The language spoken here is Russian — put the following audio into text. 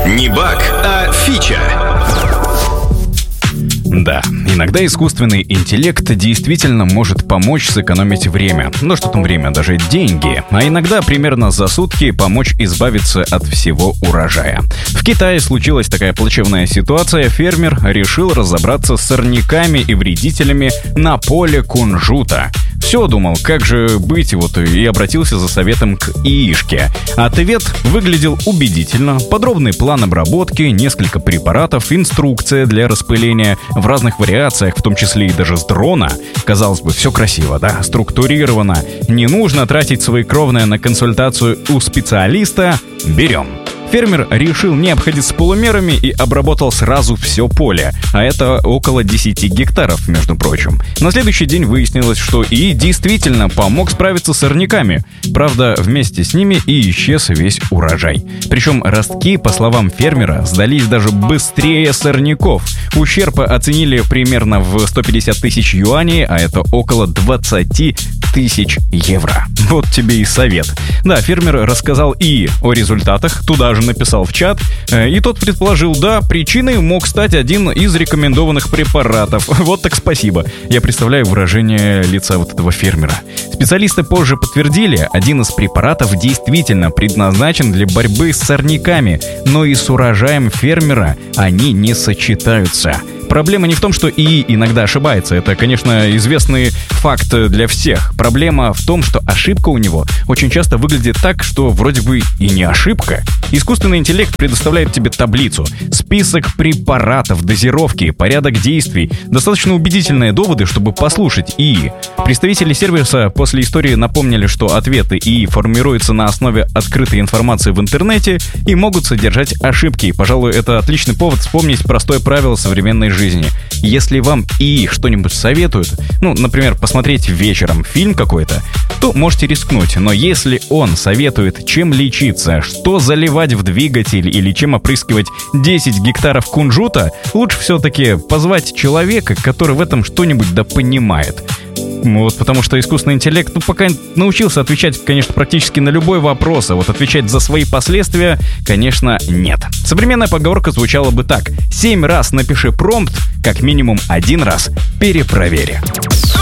Не баг, а фича. Да, иногда искусственный интеллект действительно может помочь сэкономить время. Ну что там время, даже деньги. А иногда примерно за сутки помочь избавиться от всего урожая. В Китае случилась такая плачевная ситуация. Фермер решил разобраться с сорняками и вредителями на поле кунжута. Все думал, как же быть, и обратился за советом к ИИшке. Ответ выглядел убедительно. Подробный план обработки, несколько препаратов, инструкция для распыления в разных вариациях, в том числе и даже с дрона. Казалось бы, все красиво, да, структурировано. Не нужно тратить свои кровные на консультацию у специалиста. Берем. Фермер решил не обходиться полумерами и обработал сразу все поле, а это около 10 гектаров, между прочим. На следующий день выяснилось, что ИИ действительно помог справиться с сорняками. Правда, вместе с ними и исчез весь урожай. Причем ростки, по словам фермера, сдались даже быстрее сорняков. Ущерб оценили примерно в 150 тысяч юаней, а это около 20 тысяч евро. Вот тебе и совет. Да, фермер рассказал ИИ о результатах, туда же написал в чат, и тот предположил, да, причиной мог стать один из рекомендованных препаратов. Вот так спасибо. Я представляю выражение лица вот этого фермера. Специалисты позже подтвердили, один из препаратов действительно предназначен для борьбы с сорняками, но и с урожаем фермера они не сочетаются. Проблема не в том, что ИИ иногда ошибается. Это, конечно, известный факт для всех. Проблема в том, что ошибка у него очень часто выглядит так, что вроде бы и не ошибка. Искусственный интеллект предоставляет тебе таблицу, список препаратов, дозировки, порядок действий. Достаточно убедительные доводы, чтобы послушать ИИ. Представители сервиса после истории напомнили, что ответы ИИ формируются на основе открытой информации в интернете и могут содержать ошибки. Пожалуй, это отличный повод вспомнить простое правило современной жизни. Если вам ИИ что-нибудь советует, например, посмотреть вечером фильм какой-то, то можете рискнуть. Но если он советует, чем лечиться, что заливать в двигатель или чем опрыскивать 10 гектаров кунжута, лучше все-таки позвать человека, который в этом что-нибудь да понимает. Потому что искусственный интеллект, пока научился отвечать, конечно, практически на любой вопрос, а отвечать за свои последствия, конечно, нет. Современная поговорка звучала бы так: 7 раз напиши промпт, как минимум 1 раз перепровери.